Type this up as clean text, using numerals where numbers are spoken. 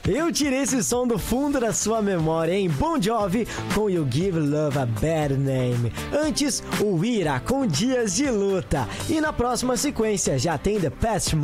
Eu tirei esse som do fundo da sua memória, hein? Bon Jovi com You Give Love a Bad Name. Antes, o Ira com Dias de Luta. E na próxima sequência já tem The Past